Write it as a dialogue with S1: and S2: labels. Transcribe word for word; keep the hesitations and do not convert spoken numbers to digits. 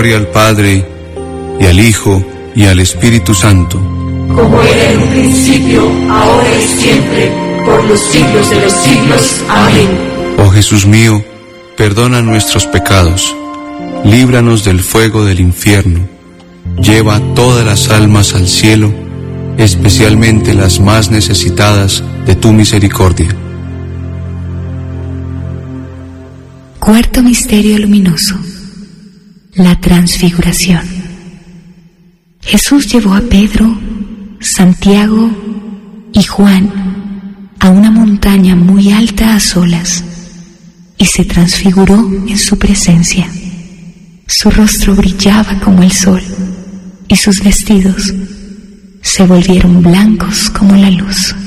S1: Gloria al Padre, y al Hijo, y al Espíritu Santo.
S2: Como era en un principio, ahora y siempre, por los siglos de los siglos. Amén.
S1: Oh Jesús mío, perdona nuestros pecados, líbranos del fuego del infierno, lleva todas las almas al cielo, especialmente las más necesitadas de tu misericordia.
S3: Cuarto misterio luminoso: la transfiguración. Jesús llevó a Pedro, Santiago y Juan a una montaña muy alta a solas y se transfiguró en su presencia. Su rostro brillaba como el sol y sus vestidos se volvieron blancos como la luz.